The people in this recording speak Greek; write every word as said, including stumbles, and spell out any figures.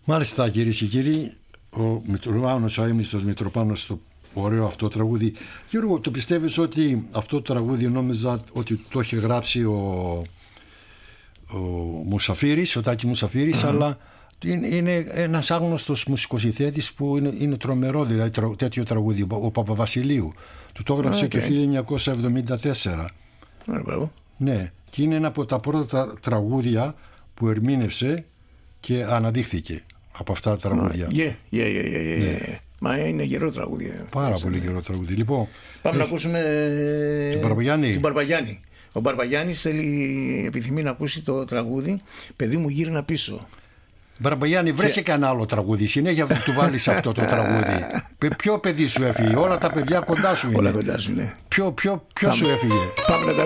Μάλιστα, κυρίες και κύριοι, ο Μητροπάνος, ο αείμνηστος Μητροπάνος, το ωραίο αυτό τραγούδι. Γιώργο, το πιστεύεις ότι αυτό το τραγούδι, νόμιζα ότι το είχε γράψει ο, ο Μουσαφίρης, ο Τάκη Μουσαφίρης, mm-hmm. αλλά είναι, είναι ένας άγνωστος μουσικοσυνθέτης που είναι, είναι τρομερό, δηλαδή τρα, τέτοιο τραγούδι, ο, ο Παπαβασιλείου. Του το έγραψε okay. το χίλια εννιακόσια εβδομήντα τέσσερα. Mm-hmm. Ναι, και είναι ένα από τα πρώτα τραγούδια που ερμήνευσε και αναδείχθηκε από αυτά τα τραγούδια. Yeah, yeah, yeah, yeah, yeah. Ναι. Μα είναι γερό τραγούδι. Πάρα yeah. πολύ γερό τραγούδι. Λοιπόν, πάμε έχει... να ακούσουμε τον Μπαρμπαγιάννη. Τον Μπαρμπαγιάννη. Ο Μπαρμπαγιάννης θέλει, επιθυμεί να ακούσει το τραγούδι «Παιδί μου γύρνα πίσω». Μπαρμπαγιάννη, βρες και κανένα άλλο τραγούδι. Συνέχεια του βάλεις αυτό το τραγούδι. Ποιο παιδί σου έφυγε? Όλα τα παιδιά κοντά σου είναι. Όλα κοντά σου είναι. Ποιο, ποιο, ποιο σου έφυγε? Πάμε να τα